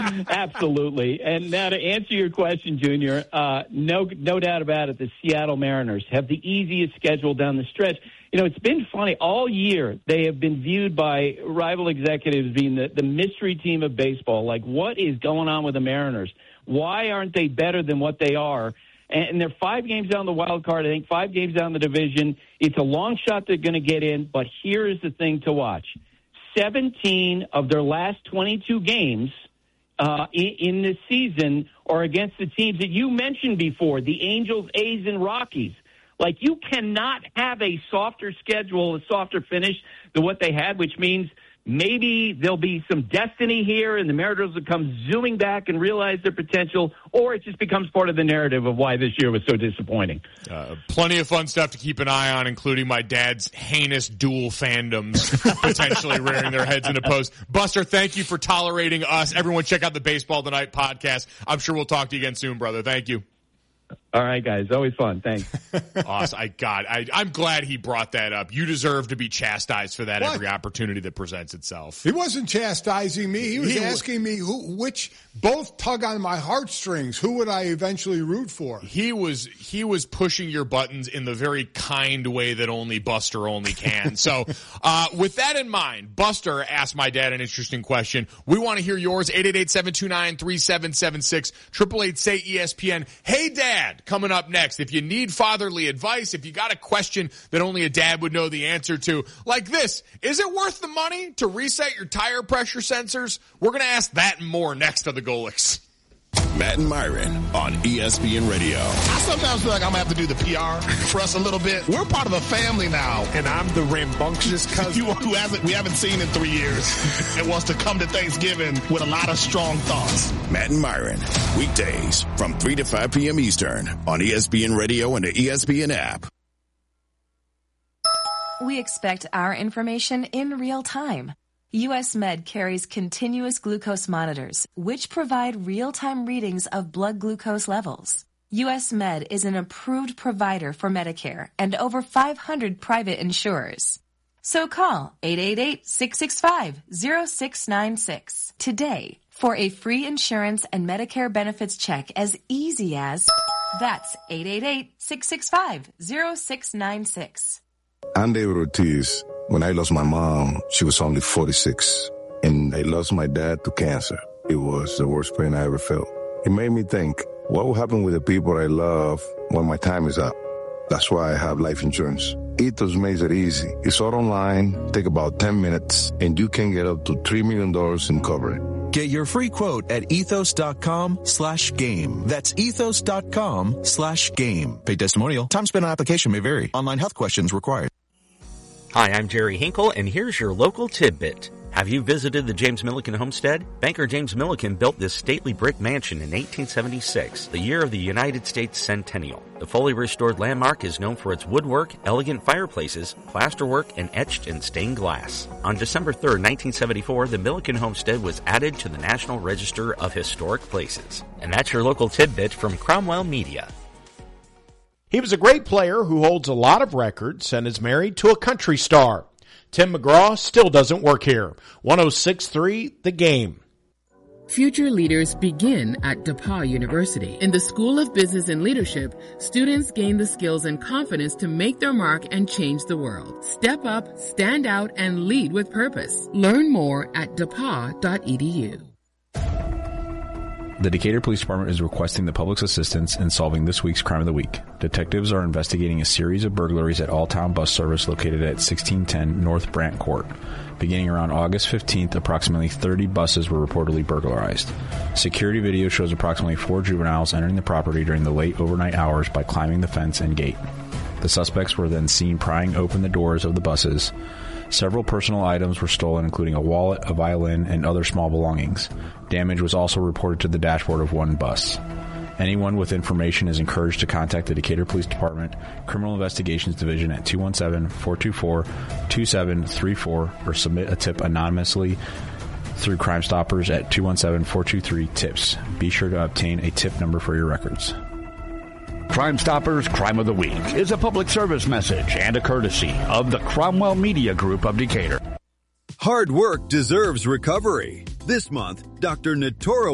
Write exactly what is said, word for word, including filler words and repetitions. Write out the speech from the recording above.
Absolutely. And now to answer your question, Junior, uh, no, no doubt about it, the Seattle Mariners have the easiest schedule down the stretch. You know, it's been funny. All year, they have been viewed by rival executives being the, the mystery team of baseball. Like, what is going on with the Mariners? Why aren't they better than what they are? And they're five games down the wild card, I think, five games down the division. It's a long shot they're going to get in, but here is the thing to watch. seventeen of their last twenty-two games uh, in, in this season are against the teams that you mentioned before, the Angels, A's, and Rockies. Like, you cannot have a softer schedule, a softer finish than what they had, which means maybe there'll be some destiny here and the Mariners will come zooming back and realize their potential, or it just becomes part of the narrative of why this year was so disappointing. Uh, plenty of fun stuff to keep an eye on, including my dad's heinous dual fandoms potentially rearing their heads into post. Buster, thank you for tolerating us. Everyone check out the Baseball Tonight podcast. I'm sure we'll talk to you again soon, brother. Thank you. All right, guys. Always fun. Thanks. Awesome. I God, I, I'm glad he brought that up. You deserve to be chastised for that what? every opportunity that presents itself. He wasn't chastising me. He was he asking w- me who, which both tug on my heartstrings. Who would I eventually root for? He was he was pushing your buttons in the very kind way that only Buster only can. So, uh, with that in mind, Buster asked my dad an interesting question. We want to hear yours. eight eight eight, seven two nine, three seven seven six, eight eight eight, say E S P N. Hey, Dad. Coming up next, if you need fatherly advice, if you got a question that only a dad would know the answer to, like this, is it worth the money to reset your tire pressure sensors? We're going to ask that and more next on the Golics. Matt and Myron on E S P N Radio. I sometimes feel like I'm going to have to do the P R for us a little bit. We're part of a family now. And I'm the rambunctious cousin. You who hasn't, we haven't seen in three years and wants to come to Thanksgiving with a lot of strong thoughts. Matt and Myron, weekdays from three to five p.m. Eastern on E S P N Radio and the E S P N app. We expect our information in real time. U S Med carries continuous glucose monitors, which provide real-time readings of blood glucose levels. U S Med is an approved provider for Medicare and over five hundred private insurers. So call eight eight eight, six six five, zero six nine six today for a free insurance and Medicare benefits check as easy as that's eight eight eight, six six five, zero six nine six. I'm David Ortiz. When I lost my mom, she was only forty-six, and I lost my dad to cancer. It was the worst pain I ever felt. It made me think, what will happen with the people I love when my time is up? That's why I have life insurance. Ethos makes it easy. It's all online, take about ten minutes, and you can get up to three million dollars in coverage. Get your free quote at ethos.com slash game. That's ethos.com slash game. Paid testimonial. Time spent on application may vary. Online health questions required. Hi, I'm Jerry Hinkle, and here's your local tidbit. Have you visited the James Milliken homestead? Banker James Milliken built this stately brick mansion in eighteen seventy-six, the year of the United States centennial. The fully restored landmark is known for its woodwork, elegant fireplaces, plasterwork, and etched and stained glass. On December third, nineteen seventy-four, the Milliken homestead was added to the National Register of Historic Places. And that's your local tidbit from Cromwell Media. He was a great player who holds a lot of records and is married to a country star. Tim McGraw still doesn't work here. one oh six point three The Game. Future leaders begin at DePauw University. In the School of Business and Leadership, students gain the skills and confidence to make their mark and change the world. Step up, stand out, and lead with purpose. Learn more at d e p a w dot e d u. The Decatur Police Department is requesting the public's assistance in solving this week's Crime of the Week. Detectives are investigating a series of burglaries at Alltown Bus Service located at sixteen ten North Brant Court. Beginning around August fifteenth, approximately thirty buses were reportedly burglarized. Security video shows approximately four juveniles entering the property during the late overnight hours by climbing the fence and gate. The suspects were then seen prying open the doors of the buses. Several personal items were stolen, including a wallet, a violin, and other small belongings. Damage was also reported to the dashboard of one bus. Anyone with information is encouraged to contact the Decatur Police Department Criminal Investigations Division at two one seven, four two four, two seven three four or submit a tip anonymously through Crime Stoppers at two one seven, four two three, TIPS. Be sure to obtain a tip number for your records. Crime Stoppers Crime of the Week is a public service message and a courtesy of the Cromwell Media Group of Decatur. Hard work deserves recovery. This month, Doctor Natoro